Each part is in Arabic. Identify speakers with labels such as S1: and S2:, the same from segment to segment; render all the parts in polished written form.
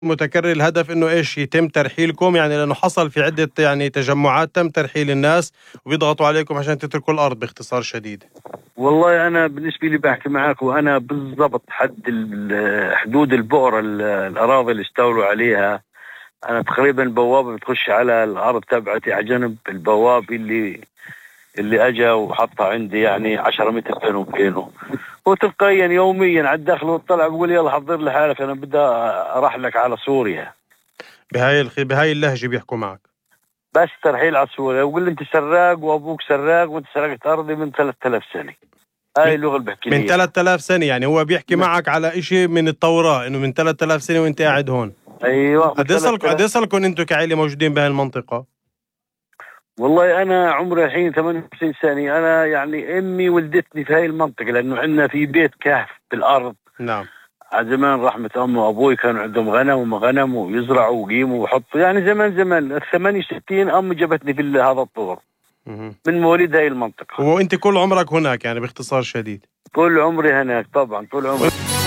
S1: متكرر الهدف انه ايش يتم ترحيلكم، يعني لانه حصل في عدة يعني تجمعات تم ترحيل الناس وبيضغطوا عليكم عشان تتركوا الارض باختصار شديد.
S2: والله أنا بالنسبة لي بحكي معك، وأنا بالضبط حدود البؤرة الأراضي اللي استولوا عليها. أنا تقريبا البوابة بتخش على الأرض تبعتي على جنب البوابة اللي أجا وحطها عندي، يعني 10 متر بينه وبينه. وتلقائيا يوميا على الدخل والطلع بقول يلا حضر لي حالك، أنا بدي أرحلك على سوريا.
S1: بهاي اللهجة بيحكوا معك؟
S2: بس ترحيل على سوريا، وقول لي أنت سراق وأبوك سراق وأنت سرقت أرضي من 3000 سنة. هاي اللغة اللي بحكي
S1: من 3000 سنة، يعني هو بيحكي معك على إشي من التوراة إنه من 3000 سنة وأنت قاعد هون.
S2: أيوة.
S1: قد صار أنتم كعائلة موجودين بهاي المنطقة؟
S2: والله أنا عمري الحين 58 سنة. أنا يعني أمي ولدتني في هاي المنطقة، لأنه عندنا في بيت كهف بالأرض.
S1: نعم.
S2: على زمان رحمة أمي وأبوي كانوا عندهم غنم ويزرعوا ويقيموا ويحطوا، يعني زمان 68 أمي جابتني في هذا الطور من مواليد هاي المنطقة.
S1: وأنت كل عمرك هناك يعني باختصار شديد؟
S2: طول عمري هناك طبعا، طول عمري.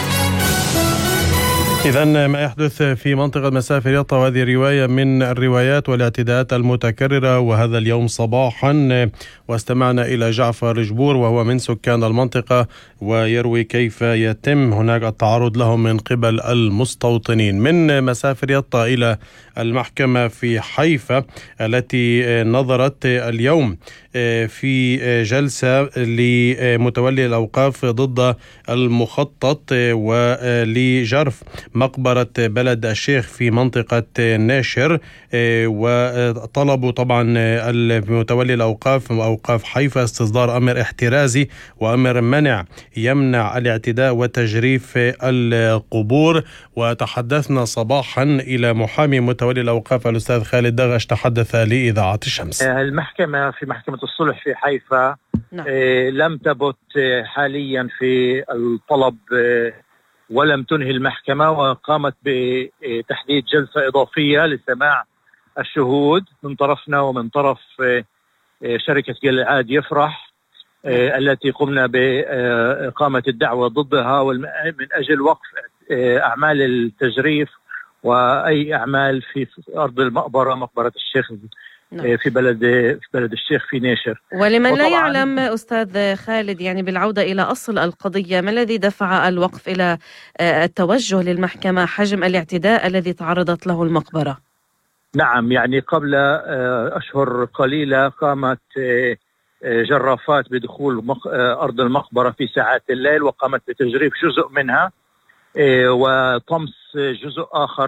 S1: إذن ما يحدث في منطقة مسافر يطا، وهذه رواية من الروايات والاعتداءات المتكررة. وهذا اليوم صباحا واستمعنا إلى جعفر جبور وهو من سكان المنطقة، ويروي كيف يتم هناك التعرض لهم من قبل المستوطنين. من مسافر يطا إلى المحكمة في حيفا التي نظرت اليوم في جلسة لمتولي الأوقاف ضد المخطط ولجرف مقبرة بلد الشيخ في منطقة ناشر، وطلبوا طبعا متولي الأوقاف أوقاف حيفا استصدار أمر احترازي وأمر يمنع الاعتداء وتجريف القبور. وتحدثنا صباحا إلى محامي متولي الأوقاف الأستاذ خالد دغش، تحدث لإذاعة الشمس.
S3: المحكمة في محكمة الصلح في حيفا لم تبت حاليا في الطلب ولم تنهي المحكمة، وقامت بتحديد جلسة إضافية لسماع الشهود من طرفنا ومن طرف شركة جلعاد يفرح التي قمنا بإقامة الدعوة ضدها من أجل وقف أعمال التجريف وأي أعمال في أرض المقبرة، مقبرة الشيخ في بلد الشيخ في ناشر.
S4: ولمن لا يعلم أستاذ خالد، يعني بالعودة إلى أصل القضية، ما الذي دفع الوقف إلى التوجه للمحكمة؟ حجم الاعتداء الذي تعرضت له المقبرة.
S3: نعم، يعني قبل أشهر قليلة قامت جرافات بدخول أرض المقبرة في ساعات الليل، وقامت بتجريف جزء منها وطمس جزء آخر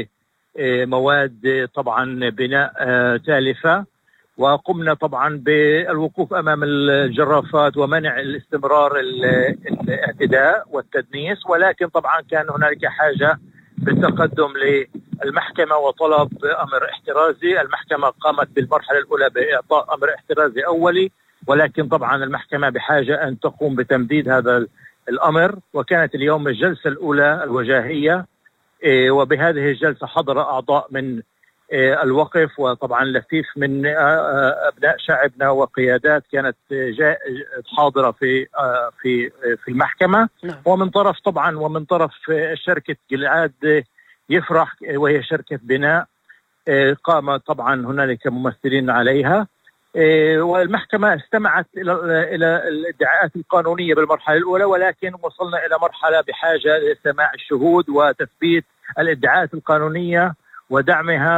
S3: بمواد طبعا بناء تالفة. وقمنا طبعا بالوقوف أمام الجرافات ومنع الاستمرار الاعتداء والتدنيس، ولكن طبعا كان هنالك حاجة بالتقدم للمحكمة وطلب أمر احترازي. المحكمة قامت بالمرحلة الأولى بإعطاء أمر احترازي أولي، ولكن طبعا المحكمة بحاجة أن تقوم بتمديد هذا الأمر، وكانت اليوم الجلسة الأولى الوجاهية. وبهذه الجلسة حضر أعضاء من الوقف، وطبعا لفيف من أبناء شعبنا وقيادات كانت حاضرة في المحكمة. ومن طرف شركة جلعاد يفرح وهي شركة بناء قام طبعا هنالك ممثلين عليها. والمحكمة استمعت إلى الادعاءات القانونية بالمرحلة الأولى، ولكن وصلنا إلى مرحلة بحاجة لسماع الشهود وتثبيت الادعاءات القانونية ودعمها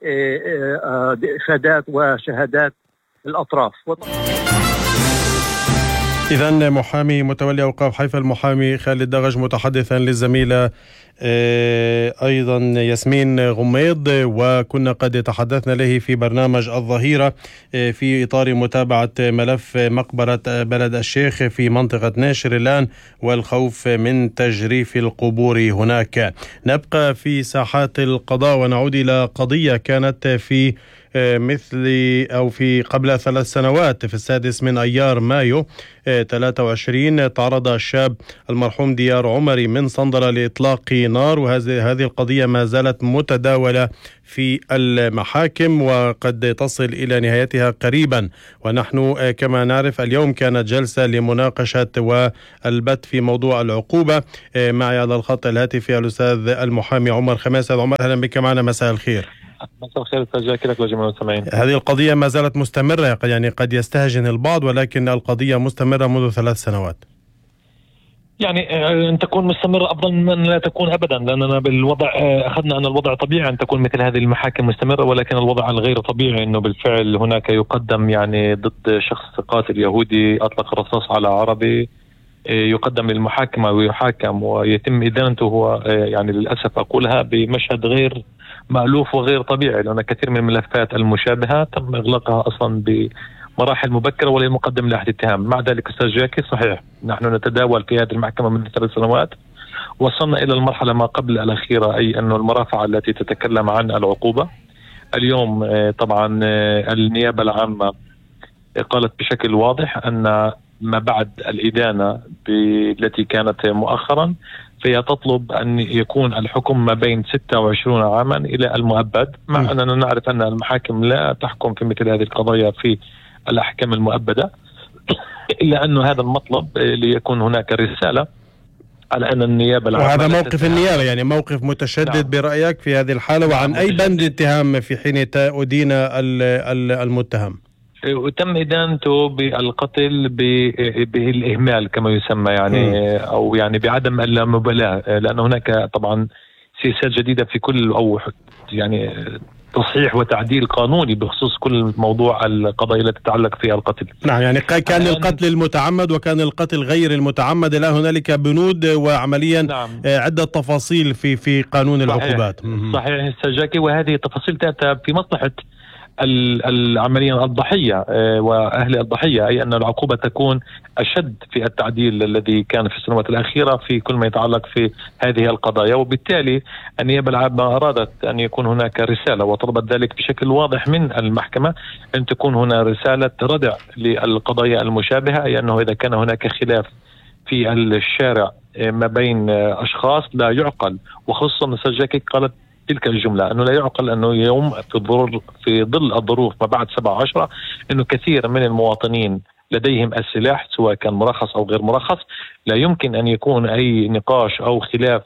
S3: بإفادات وشهادات الأطراف.
S1: إذن محامي متولي أوقاف حيفا المحامي خالد دغش متحدثا للزميلة أيضا ياسمين غميض، وكنا قد تحدثنا له في برنامج الظهيرة في إطار متابعة ملف مقبرة بلد الشيخ في منطقة ناشر الآن والخوف من تجريف القبور هناك. نبقى في ساحات القضاء ونعود إلى قضية كانت في مثل أو في قبل 3 سنوات في 6 من أيار مايو 23 تعرض الشاب المرحوم ديار عمري من صندلة لإطلاق نار، وهذه القضية ما زالت متداولة في المحاكم وقد تصل إلى نهايتها قريبا. ونحن كما نعرف اليوم كانت جلسة لمناقشة والبت في موضوع العقوبة. معي على الخط الهاتفي الأستاذ المحامي عمر خماسة. عمر، أهلا بك معنا، مساء الخير.
S5: مساء الخير أستاذ جاكي لك ولجميع المستمعين.
S1: هذه القضية ما زالت مستمرة، يعني قد يستهجن البعض ولكن القضية مستمرة منذ 3 سنوات.
S5: يعني أن تكون مستمرة أفضل من أن لا تكون أبدا، لأننا بالوضع أخذنا أن الوضع طبيعي أن تكون مثل هذه المحاكم مستمرة، ولكن الوضع الغير طبيعي أنه بالفعل هناك يقدم يعني ضد شخص قاتل يهودي أطلق الرصاص على عربي يقدم للمحاكمة ويحاكم ويتم إدانته. هو يعني للأسف أقولها بمشهد غير مألوف وغير طبيعي، لأن كثير من الملفات المشابهة تم إغلاقها أصلا بمراحل مبكرة ولا مقدم لأحد اتهام. مع ذلك أستاذ جاكي صحيح نحن نتداول في هذه المحكمة من 3 سنوات، وصلنا إلى المرحلة ما قبل الأخيرة، أي أن المرافعة التي تتكلم عن العقوبة اليوم طبعا النيابة العامة قالت بشكل واضح أن ما بعد الإدانة التي كانت مؤخرا فهي تطلب أن يكون الحكم ما بين 26 عاما إلى المؤبد، مع أننا نعرف أن المحاكم لا تحكم في مثل هذه القضايا في الأحكام المؤبدة، إلا أن هذا المطلب ليكون هناك رسالة على أن النيابة العامة.
S1: وهذا موقف النيابة، يعني موقف متشدد. نعم. برأيك في هذه الحالة؟ وعن أي بند اتهام في حين أدين المتهم؟
S5: وتم إدانته بالقتل بالإهمال كما يسمى، يعني أو يعني بعدم اللامبالاة، لأن هناك طبعا سياسات جديدة في كل أو يعني تصحيح وتعديل قانوني بخصوص كل موضوع القضايا التي تتعلق فيها القتل.
S1: نعم، يعني كان القتل المتعمد وكان القتل غير المتعمد، الآن هنالك بنود وعمليا نعم. عدة تفاصيل في قانون العقوبات.
S5: صحيح أستاذ جاكي، وهذه التفاصيل تأتي في مصلحة العملية الضحية وأهل الضحية، أي أن العقوبة تكون أشد في التعديل الذي كان في السنوات الأخيرة في كل ما يتعلق في هذه القضايا. وبالتالي النيابة العامة أرادت أن يكون هناك رسالة وطلبت ذلك بشكل واضح من المحكمة، أن تكون هنا رسالة ردع للقضايا المشابهة، أي أنه إذا كان هناك خلاف في الشارع ما بين أشخاص لا يعقل، وخصوصا السجاكي قالت تلك الجملة أنه لا يعقل أنه يوم في ظل الظروف ما بعد 17 أنه كثير من المواطنين لديهم السلاح سواء كان مرخص أو غير مرخص، لا يمكن أن يكون أي نقاش أو خلاف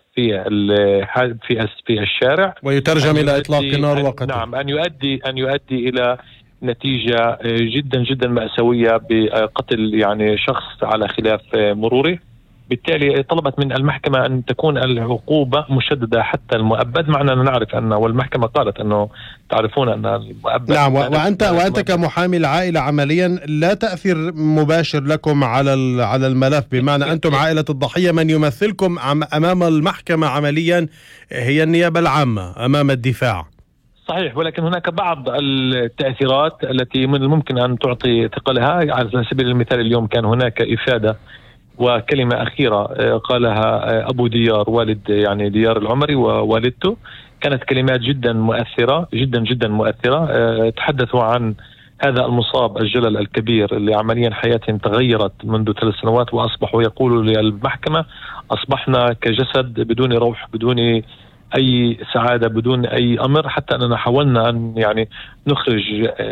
S5: في الشارع
S1: ويترجم إلى إطلاق نار وقتل.
S5: نعم، أن يؤدي إلى نتيجة جدا جدا مأساوية بقتل يعني شخص على خلاف مروري. بالتالي طلبت من المحكمة أن تكون العقوبة مشددة حتى المؤبد، معنا نعرف أنه والمحكمة قالت أنه تعرفون أن المؤبد.
S1: نعم، وأنت كمحامي العائلة عمليا لا تأثير مباشر لكم على الملف، بمعنى أنتم عائلة الضحية من يمثلكم أمام المحكمة عمليا هي النيابة العامة أمام الدفاع.
S5: صحيح، ولكن هناك بعض التأثيرات التي من الممكن أن تعطي ثقلها. على سبيل المثال اليوم كان هناك إفادة وكلمة أخيرة قالها أبو ديار والد يعني ديار العمري ووالدته، كانت كلمات جدا مؤثرة جدا جدا مؤثرة. تحدثوا عن هذا المصاب الجلل الكبير اللي عمليا حياته تغيرت منذ 3 سنوات، وأصبحوا يقولوا للمحكمة أصبحنا كجسد بدون روح، بدون أي سعادة، بدون أي أمر، حتى أننا حاولنا أن يعني نخرج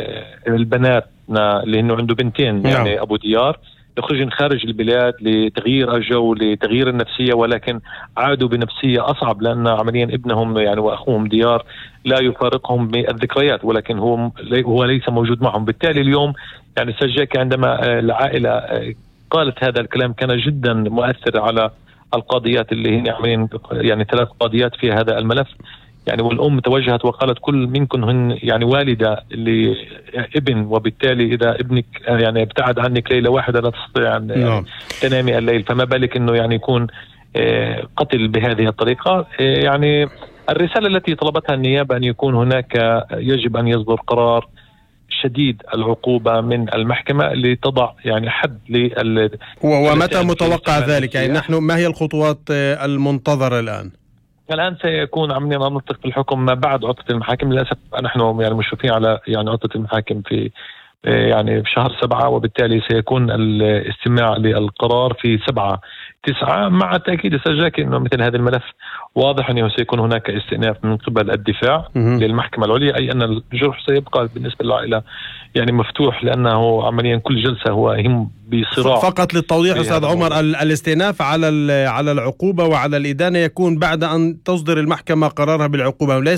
S5: البناتنا اللي عنده بنتين يعني أبو ديار يخرجن خارج البلاد لتغيير الجو لتغيير النفسية، ولكن عادوا بنفسية أصعب، لأن عمليا ابنهم يعني وأخوهم ديار لا يفارقهم بالذكريات، ولكن هو ليس موجود معهم. بالتالي اليوم يعني سجاكي عندما العائلة قالت هذا الكلام كان جدا مؤثر على القاضيات اللي هي عمليا يعني 3 قاضيات في هذا الملف يعني، والأم توجهت وقالت كل منكم هن يعني والدة لابن، وبالتالي إذا ابنك يعني ابتعد عنك ليلة واحدة لا تستطيع أن يعني تنامي الليل، فما بالك إنه يعني يكون قتل بهذه الطريقة. يعني الرسالة التي طلبتها النيابة أن يكون هناك يجب أن يصدر قرار شديد العقوبة من المحكمة لتضع يعني حد
S1: ومتى متوقع ذلك؟ يعني نحن ما هي الخطوات المنتظرة الآن؟
S5: الآن سيكون عمليا ننطق في الحكم ما بعد عطلة المحاكم. للأسف نحن يعني مشرفين على يعني عطلة المحاكم في يعني في شهر 7، وبالتالي سيكون الاستماع للقرار في 7/9. مع التأكيد أستاذ جاكي أنه مثل هذا الملف واضح أنه سيكون هناك استئناف من قبل الدفاع للمحكمة العليا، أي أن الجرح سيبقى بالنسبة للعائلة يعني مفتوح، لأنه عمليا كل جلسة هو هم بصراع.
S1: فقط للتوضيح أستاذ عمر، الاستئناف على العقوبة وعلى الإدانة يكون بعد أن تصدر المحكمة قرارها بالعقوبة،